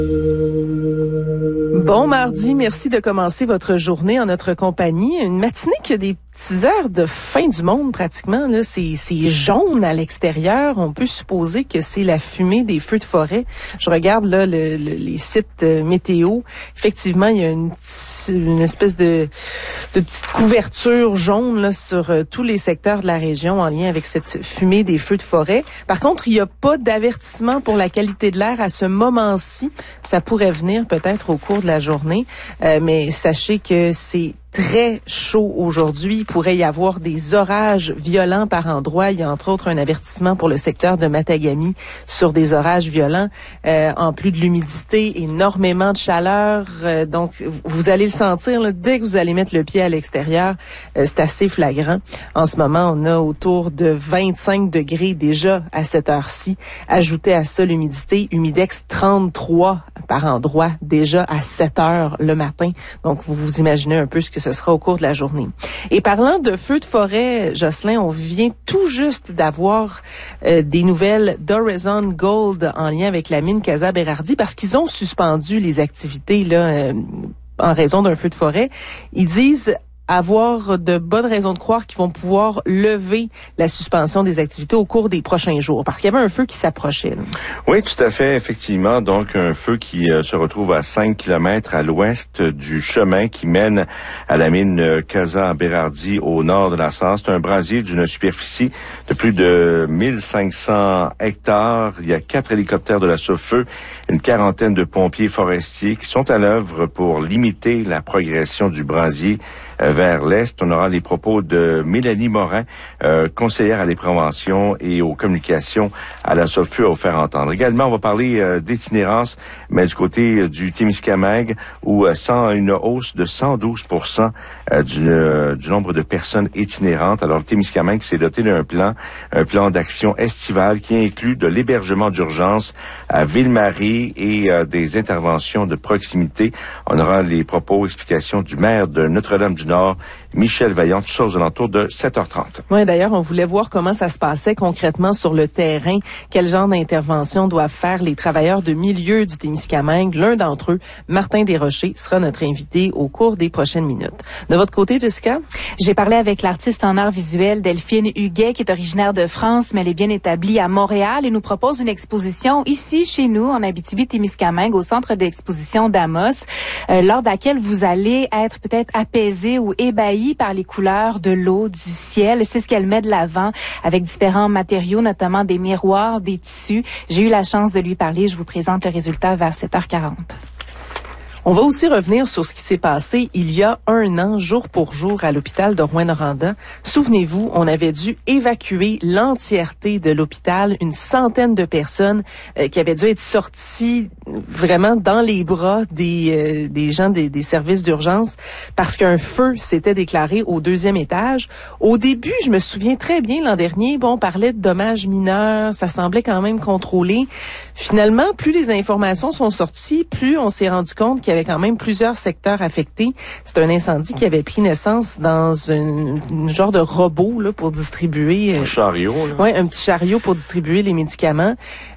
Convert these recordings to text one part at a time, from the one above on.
Bon mardi, merci de commencer votre journée en notre compagnie. Une matinée qui a des petites heures de fin du monde pratiquement. Là, c'est jaune à l'extérieur. On peut supposer que c'est la fumée des feux de forêt. Je regarde là les sites météo. Effectivement, il y a une espèce de petite couverture jaune là, sur tous les secteurs de la région en lien avec cette fumée des feux de forêt. Par contre, il n'y a pas d'avertissement pour la qualité de l'air à ce moment-ci. Ça pourrait venir peut-être au cours de la journée, mais sachez que c'est très chaud aujourd'hui. Il pourrait y avoir des orages violents par endroits. Il y a entre autres un avertissement pour le secteur de Matagami sur des orages violents. En plus de l'humidité, énormément de chaleur. Donc, vous allez le sentir là, dès que vous allez mettre le pied à l'extérieur. C'est assez flagrant. En ce moment, on a autour de 25 degrés déjà à cette heure-ci. Ajoutez à ça l'humidité. Humidex 33 par endroit déjà à 7 heures le matin. Donc, vous imaginez un peu ce que ce sera au cours de la journée. Et parlant de feux de forêt, Jocelyn, on vient tout juste d'avoir des nouvelles d'Horizon Gold en lien avec la mine Casa Berardi parce qu'ils ont suspendu les activités là en raison d'un feu de forêt. Ils disent avoir de bonnes raisons de croire qu'ils vont pouvoir lever la suspension des activités au cours des prochains jours, parce qu'il y avait un feu qui s'approchait. Là. Oui, tout à fait, effectivement. Donc, un feu qui se retrouve à 5 kilomètres à l'ouest du chemin qui mène à la mine Casa Berardi au nord de la Sarre. C'est un brasier d'une superficie de plus de 1500 hectares. Il y a 4 hélicoptères de la Sofeu, une quarantaine de pompiers forestiers qui sont à l'œuvre pour limiter la progression du brasier vers l'est. On aura les propos de Mélanie Morin, conseillère à les préventions et aux communications à la Sofeu à vous faire entendre. Également, on va parler d'itinérance, mais du côté du Témiscamingue, où une hausse de 112% du nombre de personnes itinérantes. Alors, le Témiscamingue s'est doté d'un plan d'action estival qui inclut de l'hébergement d'urgence à Ville-Marie et des interventions de proximité. On aura les propos, explications du maire de Notre-Dame-du-Nord, Michel Vaillant, tout ça aux alentours de 7h30. Oui, d'ailleurs, on voulait voir comment ça se passait concrètement sur le terrain, quel genre d'intervention doivent faire les travailleurs de milieu du Témiscamingue. L'un d'entre eux, Martin Desrochers, sera notre invité au cours des prochaines minutes. De votre côté, Jessica? J'ai parlé avec l'artiste en art visuel Delphine Huguet, qui est originaire de France, mais elle est bien établie à Montréal et nous propose une exposition ici, chez nous, en Abitibi-Témiscamingue, au centre d'exposition d'Amos, lors de laquelle vous allez être peut-être apaisé ou ébahi par les couleurs de l'eau, du ciel. C'est ce qu'elle met de l'avant avec différents matériaux, notamment des miroirs, des tissus. J'ai eu la chance de lui parler. Je vous présente le résultat vers 7h40. On va aussi revenir sur ce qui s'est passé il y a 1 an, jour pour jour, à l'hôpital de Rouyn-Noranda. Souvenez-vous, on avait dû évacuer l'entièreté de l'hôpital, une centaine de personnes qui avaient dû être sorties vraiment dans les bras des gens des services d'urgence parce qu'un feu s'était déclaré au 2e étage. Au début, je me souviens très bien l'an dernier, on parlait de dommages mineurs, ça semblait quand même contrôlé. Finalement, plus les informations sont sorties, plus on s'est rendu compte qu'il y avait quand même plusieurs secteurs affectés. C'est un incendie qui avait pris naissance dans une genre de robot là, pour distribuer... Un chariot. Oui, un petit chariot pour distribuer les médicaments.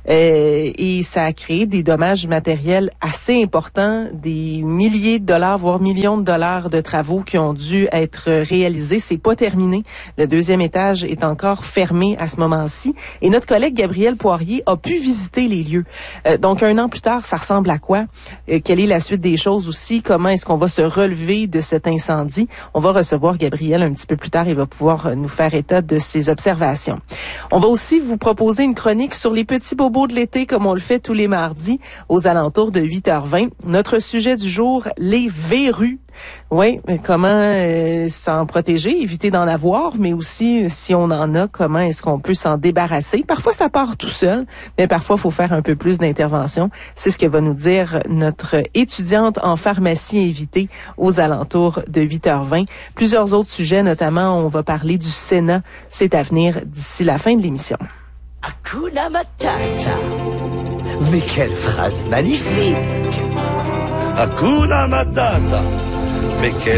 Et ça a créé des dommages matériels assez importants, des milliers de dollars, voire millions de dollars de travaux qui ont dû être réalisés. C'est pas terminé. Le 2e étage est encore fermé à ce moment-ci. Et notre collègue Gabriel Poirier a pu visiter les lieux. Donc, 1 an plus tard, ça ressemble à quoi? Quelle est la suite des choses aussi? Comment est-ce qu'on va se relever de cet incendie? On va recevoir Gabriel un petit peu plus tard. Il va pouvoir nous faire état de ses observations. On va aussi vous proposer une chronique sur les petits bobos de l'été, comme on le fait tous les mardis, aux alentours de 8h20. Notre sujet du jour, les verrues. Oui, mais comment s'en protéger, éviter d'en avoir, mais aussi, si on en a, comment est-ce qu'on peut s'en débarrasser? Parfois, ça part tout seul, mais parfois, il faut faire un peu plus d'intervention. C'est ce que va nous dire notre étudiante en pharmacie invitée aux alentours de 8h20. Plusieurs autres sujets, notamment, on va parler du Sénat. C'est à venir d'ici la fin de l'émission. Hakuna Matata. Mais quelle phrase magnifique! Hakuna Matata. Mais quelle